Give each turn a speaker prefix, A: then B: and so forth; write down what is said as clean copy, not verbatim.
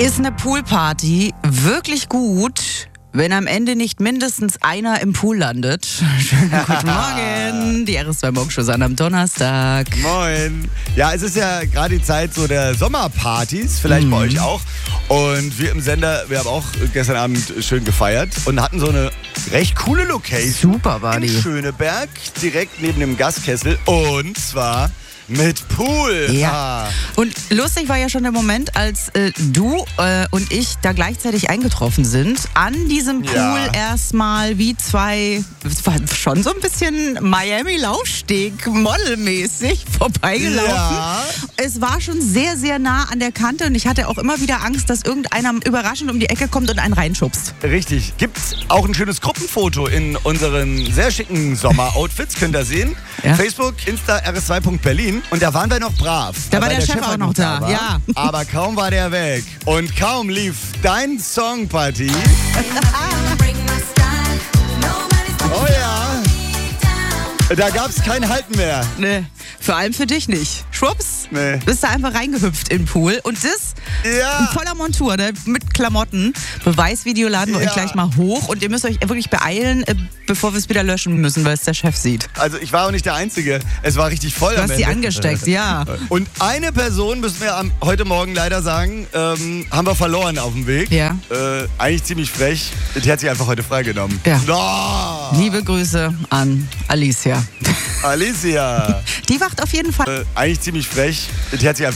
A: Ist eine Poolparty wirklich gut, wenn am Ende nicht mindestens einer im Pool landet? Schönen guten Morgen, die RS2 Morgenshow an am Donnerstag.
B: Moin. Ja, es ist ja gerade die Zeit so der Sommerpartys, vielleicht bei euch auch. Und wir im Sender, wir haben auch gestern Abend schön gefeiert und hatten so eine recht coole Location.
A: Super war die.
B: In Schöneberg, direkt neben dem Gaskessel. Und zwar mit Pool.
A: Ja. Und lustig war ja schon der Moment, als du und ich da gleichzeitig eingetroffen sind. An diesem Pool erstmal wie zwei, es war schon so ein bisschen Miami-Laufsteg-Model-mäßig vorbeigelaufen.
B: Ja.
A: Es war schon sehr, sehr nah an der Kante und ich hatte auch immer wieder Angst, dass irgendeiner überraschend um die Ecke kommt und einen reinschubst.
B: Richtig. Gibt's auch ein schönes Gruppenfoto in unseren sehr schicken Sommer-Outfits, könnt ihr sehen.
A: Ja.
B: Facebook, Insta, rs2.berlin. Und da waren wir noch brav.
A: Da war
B: weil
A: der Chef auch noch da,
B: war.
A: ja.
B: Aber kaum war der weg. Und kaum lief dein Song, Party. Oh ja. Da gab's kein Halten mehr.
A: Nee, vor allem für dich nicht. Schwupps,
B: Nee.
A: bist da einfach reingehüpft in den Pool. Und das
B: Ja.
A: in voller Montur, ne, mit Klamotten. Beweisvideo laden wir
B: Ja.
A: euch gleich mal hoch. Und ihr müsst euch wirklich beeilen, bevor wir es wieder löschen müssen, weil es der Chef sieht.
B: Also ich war auch nicht der Einzige. Es war richtig voll
A: Du
B: am
A: hast die
B: Ende.
A: angesteckt, ja.
B: Und eine Person, müssen wir heute Morgen leider sagen, haben wir verloren auf dem Weg.
A: Ja.
B: Eigentlich ziemlich frech. Die hat sich einfach heute freigenommen.
A: Ja.
B: Oh,
A: Liebe Grüße an Alicia.
B: Alicia.
A: Die wacht auf jeden Fall.
B: Eigentlich ziemlich frech. Die hat sich einfach